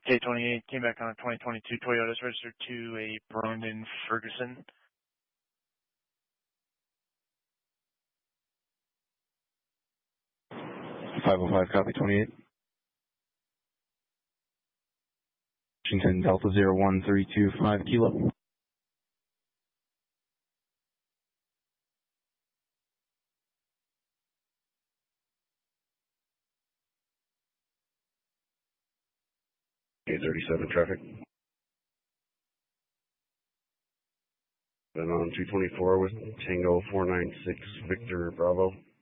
K28 came back on a 2022 Toyota. It's registered to a Brandon Ferguson. 505, copy 28. Washington Delta 01325 Kilo. K37 traffic. Been on 224 with Tango 496 Victor Bravo.